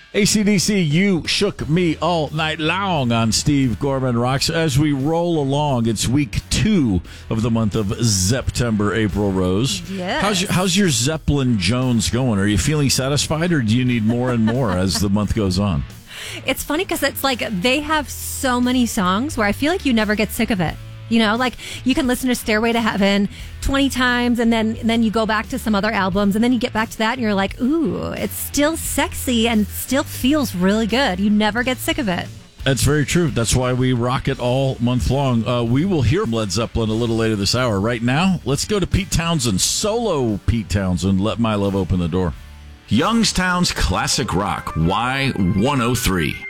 AC/DC, You Shook Me All Night Long on Steve Gorman Rocks. As we roll along, it's week 2 of the month of September, April Rose. Yes. How's your Zeppelin Jones going? Are you feeling satisfied, or do you need more and more as the month goes on? It's funny because it's like they have so many songs where I feel like you never get sick of it. You know, like you can listen to Stairway to Heaven 20 times and then you go back to some other albums and then you get back to that and you're like, ooh, it's still sexy and still feels really good. You never get sick of it. That's very true. That's why we rock it all month long. We will hear Led Zeppelin a little later this hour. Right now, let's go to Pete Townsend, solo Pete Townsend, Let My Love Open the Door. Youngstown's Classic Rock, Y103.